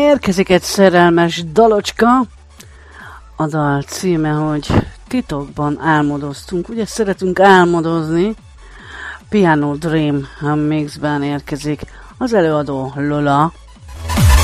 Érkezik egy szerelmes dalocska. A dal címe, hogy titokban álmodoztunk. Ugye szeretünk álmodozni. Piano Dream mixben érkezik az előadó Lola.